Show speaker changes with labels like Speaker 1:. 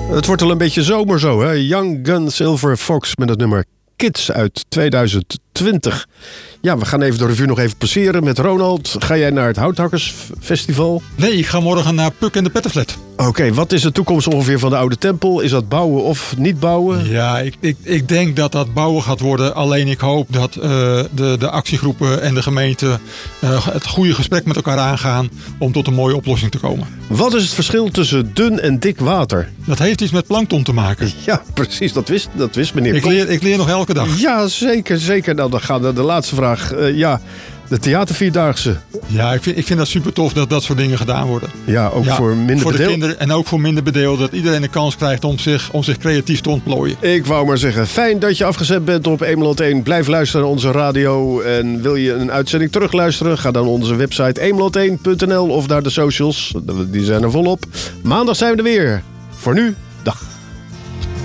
Speaker 1: Het wordt al een beetje zomer zo, hè? Young Gun Silver Fox met het nummer Kids uit 2020. Ja, we gaan even de revue nog even passeren met Ronald. Ga jij naar het Houthakkersfestival?
Speaker 2: Nee, ik ga morgen naar Puk en de Pettenflat.
Speaker 1: Oké, wat is de toekomst ongeveer van de oude tempel? Is dat bouwen of niet bouwen?
Speaker 2: Ja, ik denk dat dat bouwen gaat worden. Alleen ik hoop dat de actiegroepen en de gemeente het goede gesprek met elkaar aangaan om tot een mooie oplossing te komen.
Speaker 1: Wat is het verschil tussen dun en dik water?
Speaker 2: Dat heeft iets met plankton te maken.
Speaker 1: Ja, precies. Dat wist meneer.
Speaker 2: Ik leer nog elke dag.
Speaker 1: Ja, zeker. Nou, dan gaat de laatste vraag. De theatervierdaagse.
Speaker 2: Ja, ik vind dat super tof dat soort dingen gedaan worden.
Speaker 1: Ja, ook voor minder
Speaker 2: voor de
Speaker 1: bedeelden.
Speaker 2: kinderen en ook voor minder bedeelden. Dat iedereen de kans krijgt om zich creatief te ontplooien.
Speaker 1: Ik wou maar zeggen, fijn dat je afgezet bent op Emelot1. Blijf luisteren naar onze radio. En wil je een uitzending terugluisteren? Ga dan naar onze website emelot1.nl of naar de socials. Die zijn er volop. Maandag zijn we er weer. Voor nu, dag.